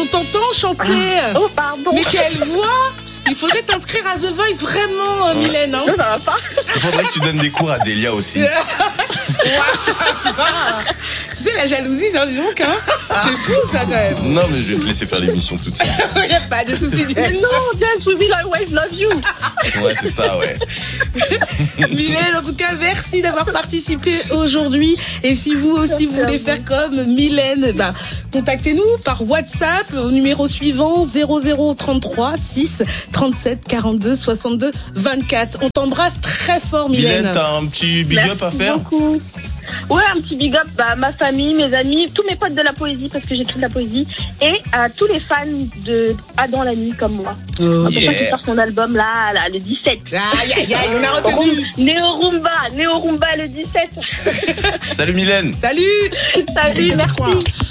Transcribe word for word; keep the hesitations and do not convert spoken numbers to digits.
t'entend chanter. Ah. Oh, pardon. Mais quelle voix! Il faudrait t'inscrire à The Voice, vraiment, euh, Mylène. Hein. Non, ça va pas. Il faudrait que tu donnes des cours à Delia aussi. Ouais, ça va. Tu sais, la jalousie, ça, dis donc, hein. C'est fou, ça, quand même. Non, mais je vais te laisser faire l'émission tout de suite. Il n'y a pas de souci, James. Non, James, we will always love you. Ouais, c'est ça, ouais. Mylène, en tout cas, merci d'avoir participé aujourd'hui. Et si vous aussi, vous voulez faire comme Mylène, bah, contactez-nous par WhatsApp au numéro suivant zéro zéro trente-trois six trente-sept quarante-deux soixante-deux vingt-quatre. On t'embrasse très fort, Mylène. Mylène, t'as un petit big Merci up à faire? beaucoup. Ouais, un petit big up à ma famille, mes amis, tous mes potes de la poésie, parce que j'écris de la poésie, et à tous les fans de Adam Lamy comme moi. Oh, C'est pour ça yeah. qu'il sort son album là, là, le dix-sept. Aïe, aïe, aïe, on a retenu. Néo Rumba, Néo Rumba le dix-sept. Salut Mylène. Salut. Salut, merci.